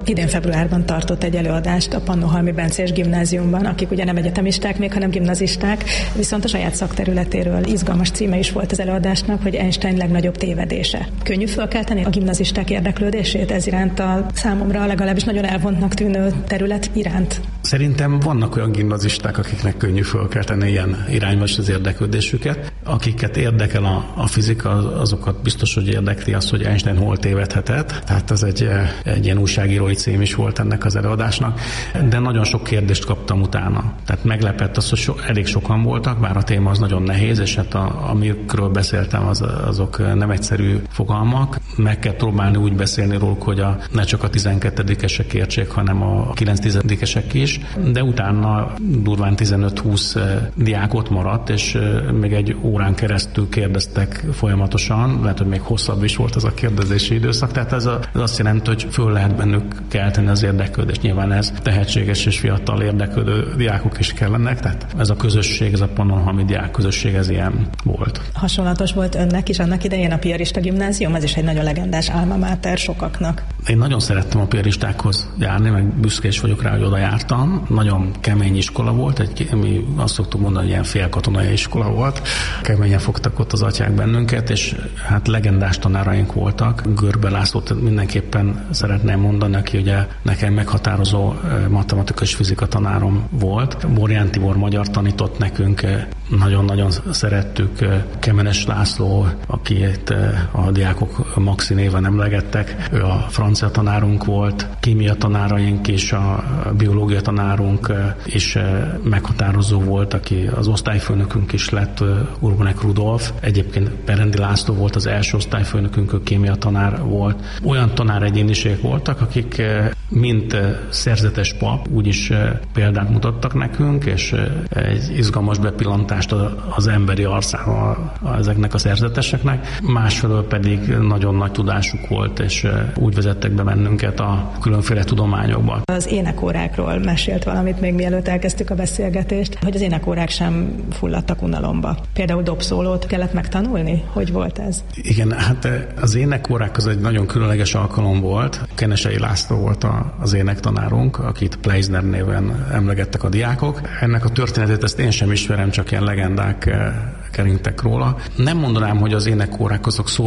idén februárban tartott egy előadást a Pannonhalmi Bencés Gimnáziumban, akik ugye nem egyetemisták még, hanem gimnazisták, viszont a saját szakterületéről izgalmas címe is volt az előadásnak, hogy Einstein legnagyobb tévedése. Könnyű fölkelteni a gimnazisták érdeklődését ez iránt a számomra legalábbis nagyon elvontnak tűnő terület iránt? Szerintem vannak olyan gimnazisták, akiknek könnyű fölkelteni ilyen irányba az érdeklődésüket. Akiket érdekel a fizika, azokat biztos, hogy érdekli az, hogy Einstein hol tévedhetett. Tehát ez egy ilyen újságírói cím is volt ennek az előadásnak. De nagyon sok kérdést kaptam utána. Tehát meglepett az, hogy elég sokan voltak, bár a téma az nagyon nehéz, és hát amikről beszéltem, azok nem egyszerű fogalmak. Meg kell próbálni úgy beszélni róluk, hogy ne csak a 12-esek értsék, hanem a 9-10-esek is. De utána durván 15-20 diák ott maradt, és még egy órán keresztül kérdeztek folyamatosan, lehet, hogy még hosszabb is volt az a kérdezési időszak, tehát ez azt jelenti, hogy föl lehet bennük kelteni az érdeklődést. Nyilván ez tehetséges és fiatal érdeklődő diákok is kellenek, tehát ez a közösség, ez a pannonhalmi diák közösség, ez ilyen volt. Hasonlatos volt önnek is annak idején a piarista gimnázium, ez is egy nagyon legendás alma mater sokaknak. Én nagyon szerettem a piaristákhoz járni, meg büszke is vagyok rá, hogy oda jártam. Nagyon kemény iskola volt, mi azt szoktuk mondani, hogy ilyen félkatonai iskola volt. Keményen fogtak ott az atyák bennünket, és hát legendás tanáraink voltak. Görbe Lászlót mindenképpen szeretném mondani, aki ugye nekem meghatározó matematikai és fizika tanárom volt. Borján Tibor magyar tanított nekünk, nagyon-nagyon szerettük. Kemenes László, akit a diákok Maxi néven emlegettek, ő a francia tanárunk volt, kémia tanáraink és a biológia tanárunk is meghatározó volt, aki az osztályfőnökünk is lett, Urbanek Rudolf. Egyébként Perendi László volt az első osztályfőnökünk, ő kémia tanár volt. Olyan tanáregyéniségek voltak, akik mint szerzetes pap úgyis példát mutattak nekünk, és egy izgalmas bepillantást az emberi arcába ezeknek a szerzeteseknek. Másfelől pedig nagyon nagy tudásuk volt, és úgy vezettek be bennünket a különféle tudományokba. Az énekórákról mesélt valamit még mielőtt elkezdtük a beszélgetést, hogy az énekórák sem fulladtak unalomba. Például dobszólót kellett megtanulni? Hogy volt ez? Igen, hát az énekórák az egy nagyon különleges alkalom volt. Kenesei László volt az énektanárunk, akit Pleisner néven emlegettek a diákok. Ennek a történetét ezt én sem ismerem, csak ilyen legendák keringtek róla. Nem mondanám, hogy az énekórák azok